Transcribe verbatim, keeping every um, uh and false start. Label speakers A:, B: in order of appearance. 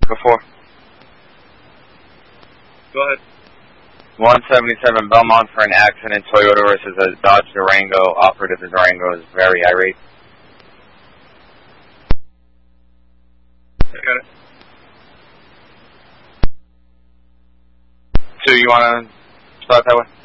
A: Before.
B: Go ahead.
A: one seventy-seven Belmont for an accident. Toyota versus a Dodge Durango. Operative of Durango is very irate.
B: I got it.
A: So you want to start that way?